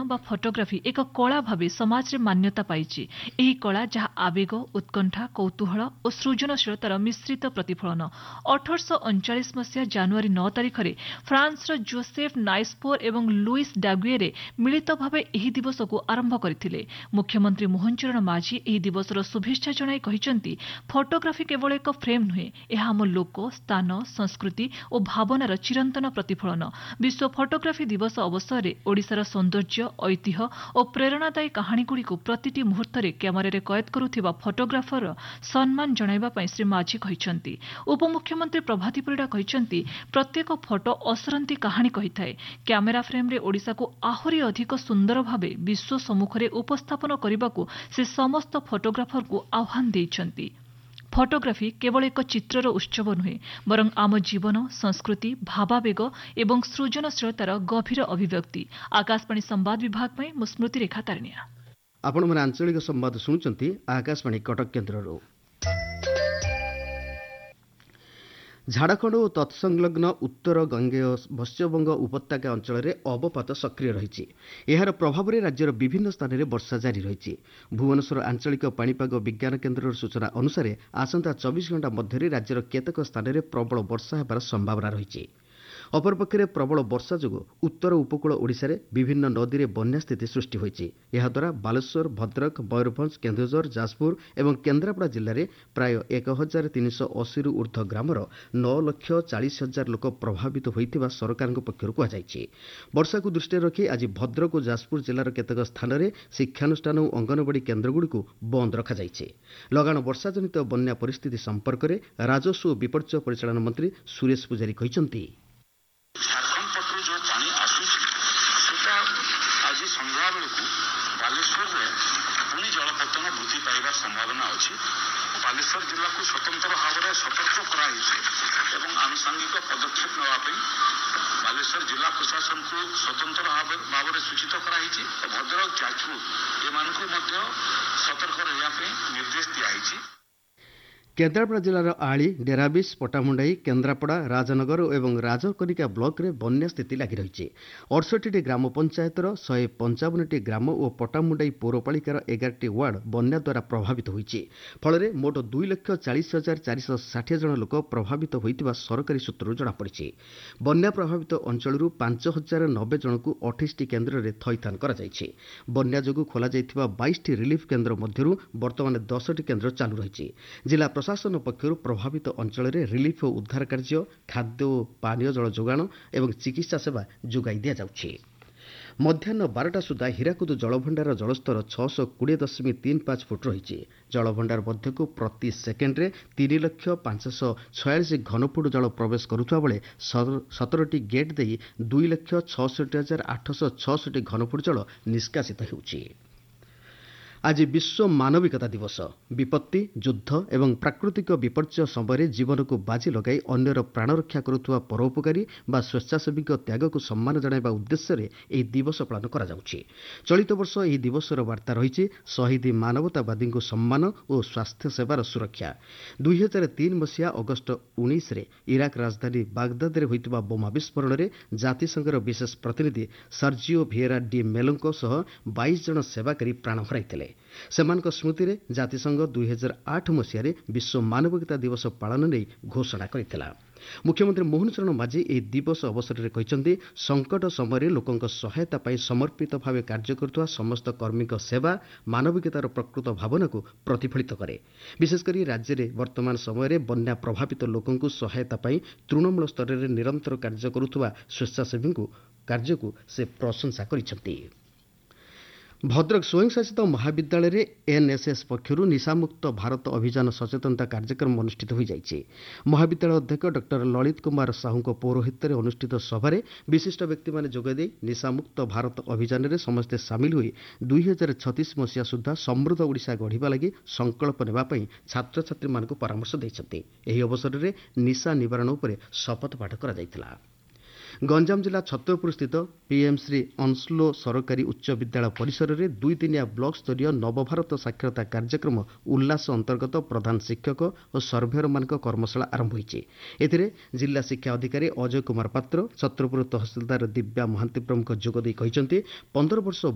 बा फोटोग्राफी एक कला भाव समाज रे मान्यता पाइछि। एही कला जहाँ आवेग, उत्कंठा, कौतूहल और सृजनशीलतार मिश्रित प्रतिफलन। 1839 मसीहा जनवरी 9 तारिख में फ्रांस जोसेफ नाइस्पोर एवं लुईस डागुएरे मिलित भाव एही दिवस को आरंभ करथिले। मुख्यमंत्री मोहन चरण माझी एही दिवसर शुभेच्छा जणाई कहिसंती, फोटोग्राफी केवल एक फ्रेम नुहे, यह आम लोक, स्थान, संस्कृति और भावनार चिरंतन प्रतिफलन। विश्व फोटोग्राफी दिवस अवसर में ओडिशार सौंदर्य, ऐतिह्य और प्रेरणादायी कहानीगुड़ी प्रतिटी मुहूर्त में क्यामेरारे कैद करुथिबा फोटोग्राफर सम्मान जणाइबा पई श्री माझी कहिसंती। उपमुख्यमंत्री प्रभाती परिडा कहिसंती, प्रत्येक फोटो असरंती कहानी कहिथाए। क्यामेरा फ्रेम रे ओडिशा को आहुरी अधिक सुंदर भावे विश्व सम्मुख में उपस्थापन करने से समस्त फोटोग्राफर को आह्वान देइछंती। फोटोग्राफी केवल एक चित्रर उत्सव नुहे, बरं आम जीवन, संस्कृति, भावावेग एवं सृजनशीलतार गभीर अभिव्यक्ति। आकाशवाणी संवाद विभाग में मु स्मृति रेखा तारिणिया। आपण मन आंचलिक संवाद शुणुचंती आकाशवाणी कटक केन्द्रରୁ। झाड़खंड और तत्संलग्न उत्तर गंगेय पश्चिमबंग उपत्यका अंचल में अवपात सक्रिय रही। यार प्रभाव में राज्यर विभिन्न स्थान में वर्षा जारी रही। भुवनेश्वर आंचलिक पाणीपाग विज्ञान केन्द्र सूचना अनुसार आसंता 24 घंटा मध्य राज्यर केतेक स्थान में प्रबल वर्षा होबार संभावना रही। अपरपक्षे प्रबल वर्षा जो उत्तर उपकूल ओडिशा रे विभिन्न नदी में बन्या स्थिति सृष्टि होइछि। एहाद्वारा बालेश्वर, भद्रक, मयूरभंज, केन्दुझर, जाजपुर एवं केन्द्रापड़ा जिले में प्राय 1380 रु ऊर्ध्व ग्रामर 9,40,000 लोक प्रभावित होइतिबा सरकार पक्षर कहुଯାଇଛି। वर्षा को दृष्टि रखी आज भद्रक और जाजपुर जिलार केतेक स्थान में शिक्षानुष्ठान और अंगनवाड़ी केन्द्रगुड़ी बंद रखाଯାଇଛି। लगाण वर्षा जनित बन्या परिस्थिति संपर्क में राजस्व और विपर्यय परिचालन मंत्री सुरेश पुजारी कहिसंती, झारखंड पटू जो पानी आसूची सेटा आज संध्या बेलू बालेश्वर में पुणी जलपतन वृद्धि पाइबार संभावना अच्छी। बालेश्वर जिला को स्वतंत्र भाव में सतर्क कर आनुषंगिक पदक्षेप नापी बालेश्वर जिला प्रशासन को स्वतंत्र भाव में सूचित कराई। भद्रक, जाजपुर एम सतर्क रहा निर्देश दिखाई। केन्द्रापड़ा जिलार आली, डेराबिस, पटामुंडाई, केन्द्रापड़ा, राजनगर एवं राजकनिका ब्लॉक रे बन्या स्थिति लगी रही। 68टी ग्राम पंचायतर 155टी ग्राम और पटामुंडाई पौरपालिकार 11टी वार्ड बन्या द्वारा प्रभावित होइछि। फल मोट 2,40,460 जन लोक प्रभावित होइतिबा सरकारी सूत्रରୁ जଣାपड़िछि। बन्या प्रभावित अंचलरू 5,090 जन को 28टी केन्द्र में थैथान करा जाइछि। बन्या जोगु खोला जाइतिबा 22टी रिलीफ केन्द्र मध्यरू वर्तमान 10टी केन्द्र चालू रहिछि। जिला प्रशासन पक्षर प्रभावित अंचल में रिलीफ और उद्धार कार्य, खाद्य और पानीय जल जोगाण एवं चिकित्सा सेवा जोगाई दि जाउछि। मध्याह्न 12टा सुधा हीराकुद जलभंडार जलस्तर 620.35 फुट रही। जलभंडार मध्य को प्रति सेकेंड्रे 3,05,46 घनफुट जल प्रवेश करुवा बेले 17टी गेट दे 2,66,866 घनफुट जल निष्कासित होउछि। आज विश्व मानविकता दिवस। विपत्ति, युद्ध एवं प्राकृतिक विपर्यय समय जीवन को बाजी लगाई अन्यर प्राण रक्षा करुवा परोपकारी बा स्वेच्छासेवी त्याग को सम्मान जणाइबा उद्देश्य रे एही दिवस पालन करा जाउछि। चलित वर्ष एही दिवसर वार्ता रही शहीद मानवतावादी को सम्मान और स्वास्थ्य सेवार सुरक्षा। 2003 मसीहा अगस्ट 19 रे इराक राजधानी बागदाद रे होइतिबा बोमा विस्फोरण में जातिसंघर विशेष प्रतिनिधि सर्जिओ भिएरा डी मेलोंको सह 22 जन सेवाकारी प्राण हराइथिले। सेमानक स्मृति रे जातिसंघ 2008 मसीह विश्व मानविकता दिवस पालन नहीं घोषणा करथिला। मुख्यमंत्री मोहन चरण माझी एही दिवस अवसर में कहते संकट समय लोकों सहायता पाई समर्पित भाव कार्य करुवा समस्त कर्मी सेवा मानविकतार प्रकृत भावना को प्रतिफलित करे। विशेषकर राज्य में वर्तमान समय बन्या प्रभावित लोकों सहायता पाई तृणमूल स्तर में निरंतर कार्य करुवा स्वेच्छासेवी कार्य को से प्रशंसा करिसेंती। भद्रक स्वयंशासित महाविद्यालय रे एनएसएस पक्षर निशामुक्त भारत अभियान सचेतनता कार्यक्रम अनुष्ठित हो जाइए। महाविद्यालय अध्यक्ष डॉ ललित कुमार साहू पौरोहित्य अनुष्ठित सभारे विशिष्ट व्यक्ति माने जोगदे निशामुक्त भारत अभियान रे समस्ते सामिल हुई 2036 मसीहा सुधा समृद्ध ओडिशा गढ़िबा लगी संकल्प नेबा पई छात्र छात्री मानक परामर्श दैछथि। एही अवसर रे निशा निवारण उपरे शपथ पाठ करा जायतिला। गंजाम जिला छतरपुर स्थित पीएम श्री अंशलो सरकारी उच्च विद्यालय परिसर में 2 दिनिया ब्लॉक स्तरीय नवभारत साक्षरता कार्यक्रम उल्लास अंतर्गत प्रधान शिक्षक और सर्भेयर मान कर्मशाला आरंभ होइछि। एथिरे जिला शिक्षा अधिकारी अजय कुमार पात्र, छतरपुर तहसीलदार दिव्या महांती प्रमुख जोगदे कहिसंती 15 वर्ष